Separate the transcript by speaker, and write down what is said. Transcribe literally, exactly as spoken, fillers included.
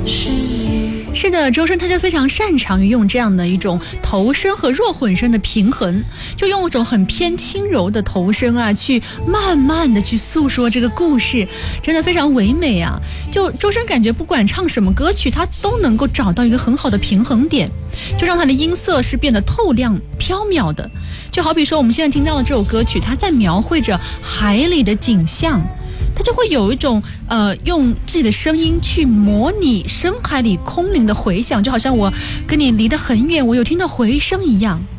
Speaker 1: 是的，周深他就非常擅长于用这样的一种头声和弱混声的平衡，就用一种很偏轻柔的头声啊，去慢慢的去诉说这个故事，真的非常唯美啊！就周深感觉不管唱什么歌曲，他都能够找到一个很好的平衡点，就让他的音色是变得透亮飘渺的。就好比说我们现在听到的这首歌曲，它在描绘着海里的景象，它就会有一种呃，用自己的声音去模拟深海里空灵的回响，就好像我跟你离得很远，我有听到回声一样。